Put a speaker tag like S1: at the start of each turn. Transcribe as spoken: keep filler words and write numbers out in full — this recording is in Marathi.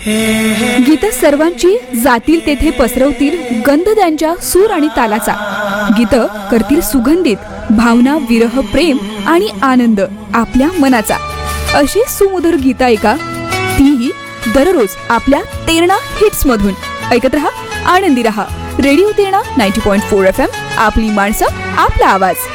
S1: गीत सर्वांची जातील तेथे पसरवतील गंध त्यांच्या सूर आणि तालाचा. गीत करतील सुगंधित भावना, विरह, प्रेम आणि आनंद आपल्या मनाचा. अशी सुमधुर गीत ऐका, तीही दररोज आपल्या तेरणा हिट्स मधून. ऐकत रहा, आनंदी रहा. रेडिओ तेरणा नव्वद पॉइंट चार एफ एम, आपली माणसं, आपला आवाज.